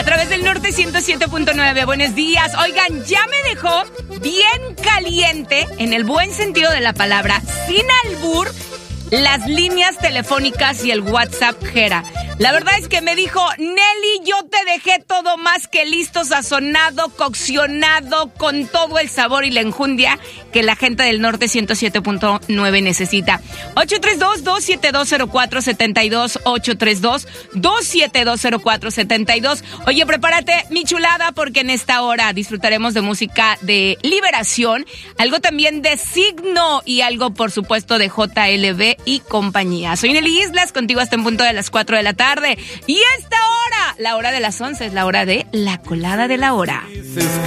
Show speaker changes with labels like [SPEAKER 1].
[SPEAKER 1] A través del Norte 107.9. Buenos días. Oigan, ya me dejó bien caliente, en el buen sentido de la palabra, sin albur, las líneas telefónicas y el WhatsApp Jera. La verdad es que me dijo, Nelly, yo te dejé todo más que listo, sazonado, coccionado, con todo el sabor y la enjundia que la gente del Norte 107.9 necesita. 832-272-0472, 832-272-0472. Oye, prepárate, mi chulada, porque en esta hora disfrutaremos de música de Liberación, algo también de Signo y algo, por supuesto, de JLB y compañía. Soy Nelly Islas, contigo hasta en punto de las 4 de la tarde. Y esta hora, la hora de las 11, es la hora de La Colada de la Hora.